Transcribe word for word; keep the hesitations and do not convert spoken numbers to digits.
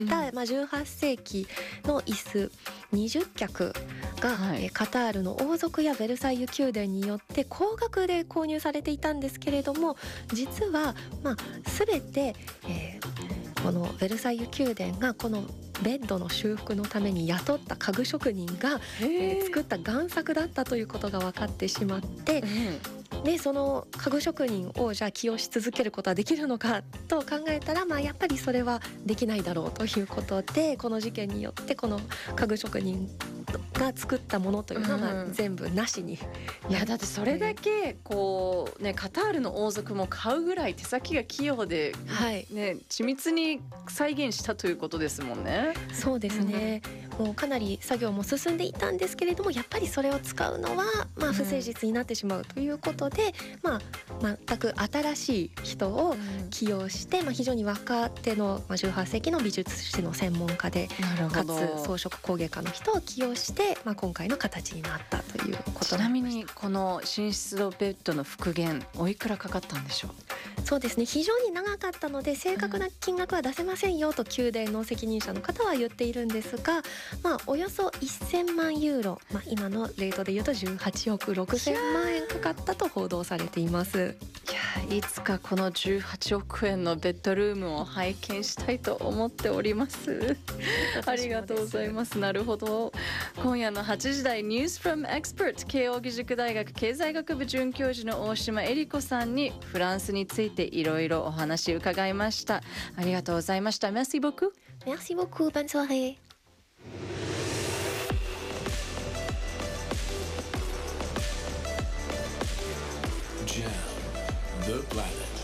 た、 うんまあ、じゅうはっせいきの椅子にじゅっきゃくが、 はい、 えカタールの王族やベルサイユ宮殿によって高額で購入されていたんですけれども、実は、まあ、全て、えー、このベルサイユ宮殿がこのベッドの修復のために雇った家具職人が、えー作った贋作だったということが分かってしまって、でその家具職人をじゃあ起用し続けることはできるのかと考えたら、まあ、やっぱりそれはできないだろうということで、この事件によってこの家具職人が作ったものというのは、まあうん全部なしに。 いやだってそれだけこうねカタールの王族も買うぐらい手先が器用で、 はいね、緻密に再現したということですもんね。 そうですね、もうかなり作業も進んでいたんですけれども、やっぱりそれを使うのは、まあ、不誠実になってしまうということで、まあ、全く新しい人を起用して、まあ、非常に若手の、まあ、じゅうはっせいきの美術史の専門家でなるかほど。 つ装飾工芸家の人を起用して、まあ、今回の形になったということちなみになりました。 にこの寝室のベッドの復元おいくらかかったんでしょう。 そうですね、非常に長かったので正確な金額は出せませんよと宮殿の責任者の方は言っているんですが、まあ、およそせんまんユーロ、まあ、今のレートでいうとじゅうはちおくろくせんまんえんかかったと報道されています。 いやいつかこのじゅうはちおくえんのベッドルームを拝見したいと思っておりますありがとうございます。なるほど。今夜のはちじ台 News from Expert、 慶應義塾大学経済学部准教授の大島恵理子さんにフランスについていろいろお話伺いました。ありがとうございました。 Merci beaucoup。 Merci beaucoup, bonne soirée。 Jam the planet.